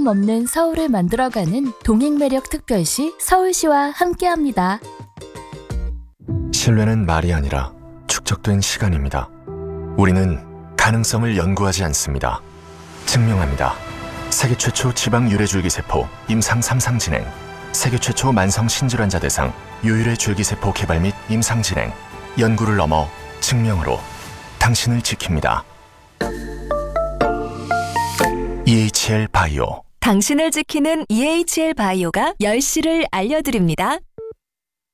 두려움 없는 서울을 만들어가는 동행매력 특별시 서울시와 함께합니다. 신뢰는 말이 아니라 축적된 시간입니다. 우리는 가능성을 연구하지 않습니다. 증명합니다. 세계 최초 지방 유래줄기세포 임상 3상 진행, 세계 최초 만성 신질환자 대상 유일의 줄기세포 개발 및 임상 진행, 연구를 넘어 증명으로 당신을 지킵니다. EHL 바이오. 당신을 지키는 EHL 바이오가 10시를 알려드립니다.